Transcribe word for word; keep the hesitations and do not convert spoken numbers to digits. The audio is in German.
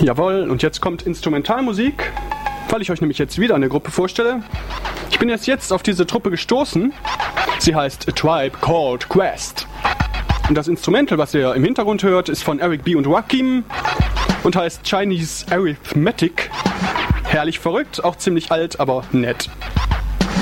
Jawohl, und jetzt kommt Instrumentalmusik, weil ich euch nämlich jetzt wieder eine Gruppe vorstelle. Ich bin erst jetzt auf diese Truppe gestoßen. Sie heißt A Tribe Called Quest. Und das Instrumental, was ihr im Hintergrund hört, ist von Eric B. und Rakim und heißt Chinese Arithmetic. Herrlich verrückt, auch ziemlich alt, aber nett.